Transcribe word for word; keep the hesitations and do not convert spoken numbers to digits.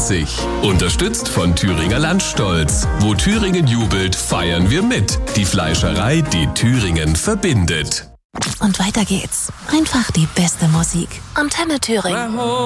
zwanzig. Unterstützt von Thüringer Landstolz. Wo Thüringen jubelt, feiern wir mit. Die Fleischerei, die Thüringen verbindet. Und weiter geht's. Einfach die beste Musik. Antenne Thüringen.